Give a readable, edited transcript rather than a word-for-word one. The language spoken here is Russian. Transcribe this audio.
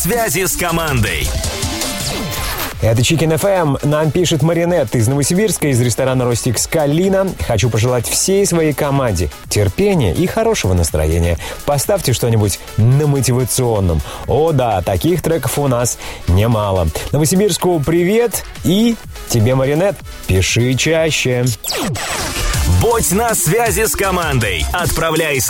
Связи с командой. Это Chicken FM. Нам пишет Маринет из Новосибирска, из ресторана «Ростикс» Калина. Хочу пожелать всей своей команде терпения и хорошего настроения. Поставьте что-нибудь на мотивационном. О да, таких треков у нас немало. Новосибирску привет и тебе, Маринет, пиши чаще. Будь на связи с командой. Отправляй